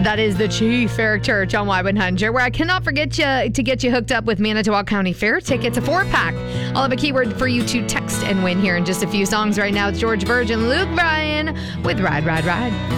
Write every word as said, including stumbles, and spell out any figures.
That is the Chief, Eric Church on Y one hundred, where I cannot forget you to get you hooked up with Manitowoc County Fair tickets, a four-pack. I'll have a keyword for you to text and win here in just a few songs. Right now, it's George Virgin, Luke Bryan with Ride, Ride, Ride.